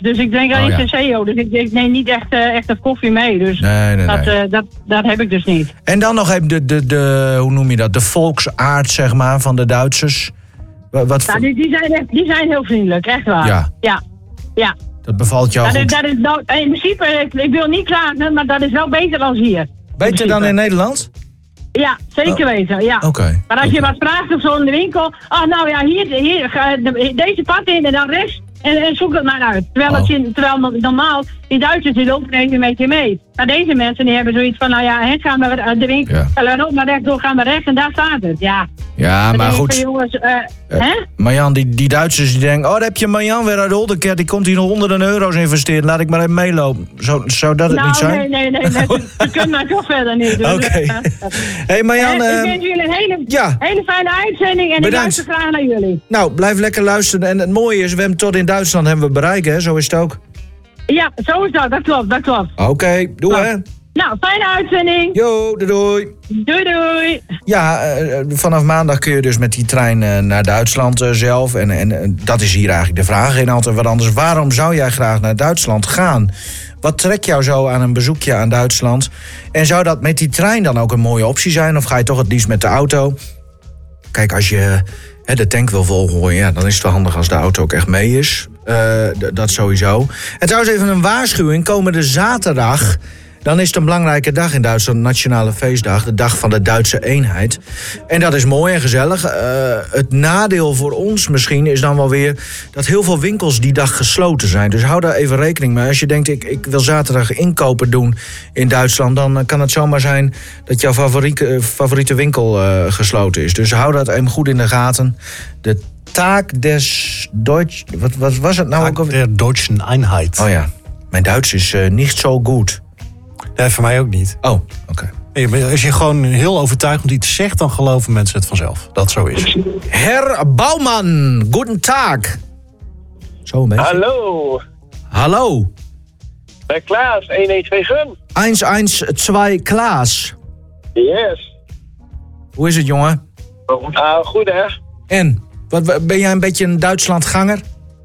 Dus ik drink alleen Senseo. Dus ik neem niet echt het koffie mee. Dus nee. Dat heb ik dus niet. En dan nog even de hoe noem je dat? De volksaard, zeg maar, van de Duitsers. Die zijn heel vriendelijk, echt waar. Ja. Dat bevalt jou goed. Dat is in principe, ik wil niet klagen, maar dat is wel beter dan hier. Beter dan in Nederland? Ja, zeker weten, ja. Okay. Maar als je wat vraagt of zo in de winkel... hier ga deze pad in en dan rechts en zoek het maar uit. Terwijl normaal, die Duitsers die lopen even met je mee. Maar deze mensen die hebben zoiets van, gaan we de winkel... loop maar rechtdoor, gaan we rechts en daar staat het, ja. Ja, maar goed. Jongens, Marjan, die Duitsers die denken... daar heb je Marjan weer uit de Oldenkerk. Die komt hier nog honderden euro's investeren. Laat ik maar even meelopen. Zou dat het niet zijn? Nee. Dat kunnen maar toch verder niet doen. Oké. Hey Marjan... ik wens jullie een hele fijne uitzending. En ik luister graag naar jullie. Nou, blijf lekker luisteren. En het mooie is, we hebben tot in Duitsland hebben we bereikt, hè? Zo is het ook. Ja, zo is dat. Dat klopt. Oké, doe hè. Nou, fijne uitzending. Jo, doei. Doei. Ja, vanaf maandag kun je dus met die trein naar Duitsland zelf. En dat is hier eigenlijk de vraag. Geen altijd wat anders. Waarom zou jij graag naar Duitsland gaan? Wat trekt jou zo aan een bezoekje aan Duitsland? En zou dat met die trein dan ook een mooie optie zijn? Of ga je toch het liefst met de auto? Kijk, als je de tank wil volgooien, dan is het wel handig als de auto ook echt mee is. Dat sowieso. En trouwens even een waarschuwing. Komende zaterdag... Dan is het een belangrijke dag in Duitsland, Nationale Feestdag, de dag van de Duitse eenheid. En dat is mooi en gezellig. Het nadeel voor ons misschien is dan wel weer dat heel veel winkels die dag gesloten zijn. Dus hou daar even rekening mee. Als je denkt, ik wil zaterdag inkopen doen in Duitsland, dan kan het zomaar zijn dat jouw favoriete winkel gesloten is. Dus hou dat even goed in de gaten. De Tag des Deutsch... Wat was het nou ook alweer? Der Deutschen Einheit. Oh ja, mijn Duits is niet zo goed. Nee, voor mij ook niet. Oh, oké. Als je gewoon heel overtuigend iets zegt, dan geloven mensen het vanzelf. Dat zo is. Herr Bouwman, guten Tag. Zo een beetje. Hallo. Bij Klaas, 112 Gun. 112 Klaas. Yes. Hoe is het, jongen? Goed, hè? En? Ben jij een beetje een Duitslandganger?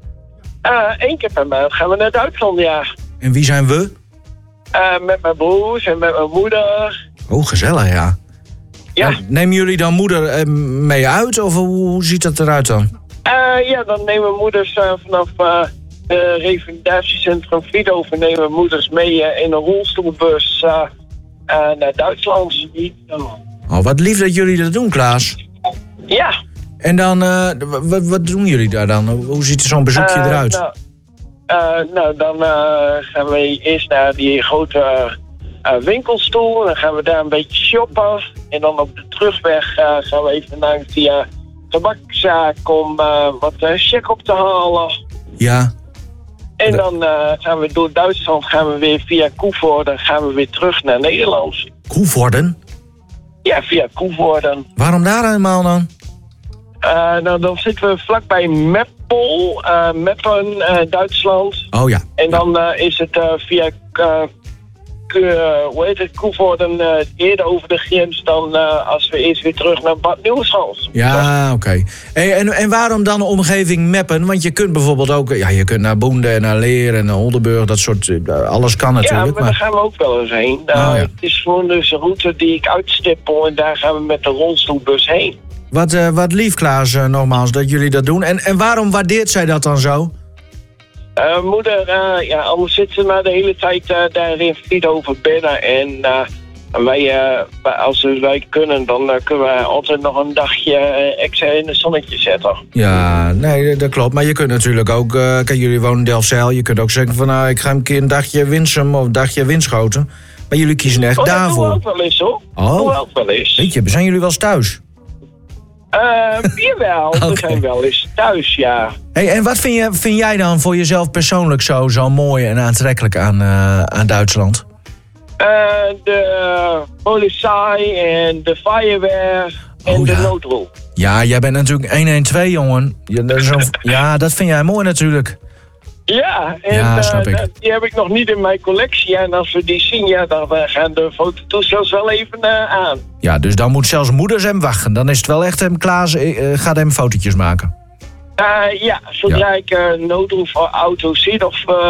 1 keer per maand gaan we naar Duitsland, ja. En wie zijn we? Met mijn broers en met mijn moeder. Oh, gezellig, ja. Ja. Nemen jullie dan moeder mee uit? Of hoe ziet dat eruit dan? Dan nemen moeders vanaf revalidatiecentrum Friedhoven nemen moeders mee in een rolstoelbus naar Duitsland. Oh, wat lief dat jullie dat doen, Klaas. Ja. En dan, wat doen jullie daar dan? Hoe ziet zo'n bezoekje eruit? Dan gaan we eerst naar die grote winkelstoel. Dan gaan we daar een beetje shoppen. En dan op de terugweg gaan we even naar via tabakzaak om wat check op te halen. Ja. En dan gaan we door Duitsland weer via Koevoorden gaan we weer terug naar Nederland. Koevoorden? Ja, via Koevoorden. Waarom daar helemaal dan? Dan zitten we vlakbij Meppen, Duitsland. Oh ja. En dan is het via Koevoorden eerder over de grens dan als we eerst weer terug naar Bad Nieuweschans. Ja, oké. En waarom dan de omgeving Meppen? Want je kunt bijvoorbeeld ook, je kunt naar Boende en naar Leer en naar Oldenburg, dat soort, alles kan natuurlijk. Ja, maar daar gaan we ook wel eens heen. Het is gewoon dus een route die ik uitstippel en daar gaan we met de rolstoelbus heen. Wat lief, Klaas, nogmaals, dat jullie dat doen. En waarom waardeert zij dat dan zo? Moeder, anders zit ze maar de hele tijd daar in Friedhoven binnen. En als wij kunnen, dan kunnen we altijd nog een dagje extra in het zonnetje zetten. Ja, nee, dat klopt. Maar je kunt natuurlijk ook, kijk, jullie wonen in Delfzijl. Je kunt ook zeggen van, ik ga een keer een dagje Winsum of een dagje Winschoten. Maar jullie kiezen echt daarvoor. Dat doen we ook wel eens, hoor. Weet je, zijn jullie wel eens thuis? Jawel, Okay. We zijn wel eens thuis, ja. Hey, en wat vind jij dan voor jezelf persoonlijk zo mooi en aantrekkelijk aan Duitsland? De politie en de fire en de noodrol. Ja, jij bent natuurlijk 112, jongen. Dat vind jij mooi natuurlijk. Ja, en snap ik. Die heb ik nog niet in mijn collectie. En als we die zien, dan gaan de fototoestels wel even aan. Ja, dus dan moet zelfs moeders hem wachten. Dan is het wel echt hem, Klaas gaat hem fotootjes maken. Zodra ik noodroep voor auto zie of